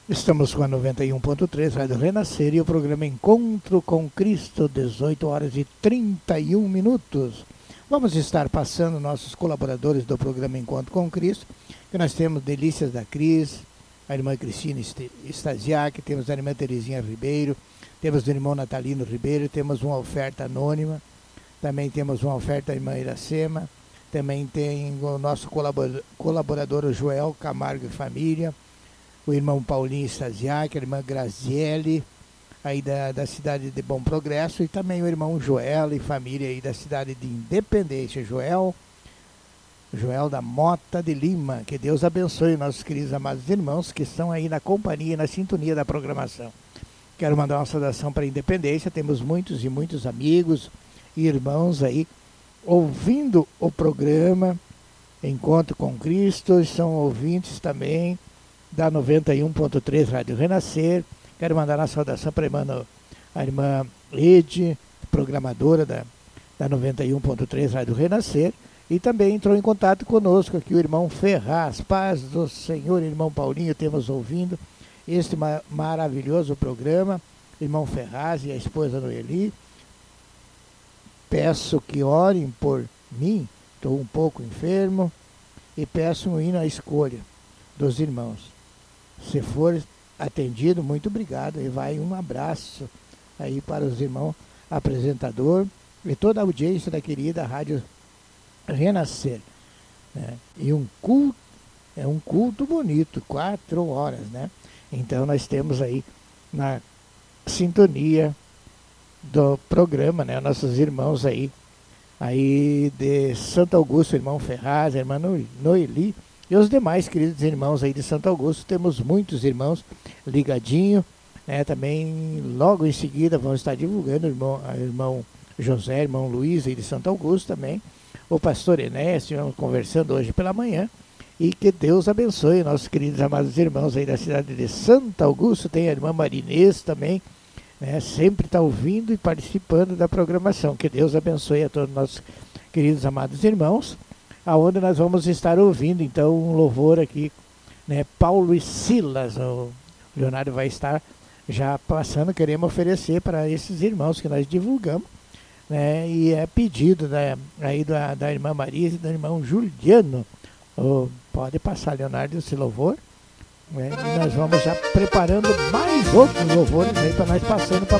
Estamos com a 91.3 Rádio Renascer e o programa Encontro com Cristo, 18 horas e 31 minutos. Vamos estar passando nossos colaboradores do programa Encontro com Cristo, que nós temos Delícias da Cris, a irmã Cristina Stasiak, temos a irmã Terezinha Ribeiro, temos o irmão Natalino Ribeiro, temos uma oferta anônima, também temos uma oferta da irmã Iracema, também tem o nosso colaborador o Joel Camargo e família, o irmão Paulinho Stasiak, a irmã Graziele, aí da cidade de Bom Progresso, e também o irmão Joel e família aí da cidade de Independência. Joel da Mota de Lima. Que Deus abençoe nossos queridos amados irmãos que estão aí na companhia e na sintonia da programação. Quero mandar uma saudação para a Independência. Temos muitos e muitos amigos e irmãos aí ouvindo o programa Encontro com Cristo. São ouvintes também da 91.3 Rádio Renascer. Quero mandar uma saudação para a irmã Ede, programadora da 91.3 Rádio Renascer. E também entrou em contato conosco aqui o irmão Ferraz. Paz do Senhor, irmão Paulinho, temos ouvindo este maravilhoso programa. Irmão Ferraz e a esposa Noeli. Peço que orem por mim, estou um pouco enfermo, e peço um hino à escolha dos irmãos. Se for atendido, muito obrigado. E vai um abraço aí para os irmãos apresentador e toda a audiência da querida Rádio Renascer. Né? E um culto bonito, 4 horas, né? Então nós temos aí na sintonia do programa, né? Nossos irmãos aí de Santo Augusto, irmão Ferraz, irmã Noeli, e os demais queridos irmãos aí de Santo Augusto. Temos muitos irmãos ligadinho, né? Também logo em seguida vão estar divulgando irmão José, irmão Luiz aí de Santo Augusto também, o pastor Enéas, estivemos conversando hoje pela manhã, e que Deus abençoe nossos queridos amados irmãos aí da cidade de Santo Augusto. Tem a irmã Marinês também, né? Sempre está ouvindo e participando da programação. Que Deus abençoe a todos nossos queridos amados irmãos, aonde nós vamos estar ouvindo então um louvor aqui, né? Paulo e Silas. O Leonardo vai estar já passando, queremos oferecer para esses irmãos que nós divulgamos, né? E é pedido aí da irmã Maria e do irmão Juliano. Pode passar, Leonardo, esse louvor, né? E nós vamos já preparando mais outros louvores aí para nós passando para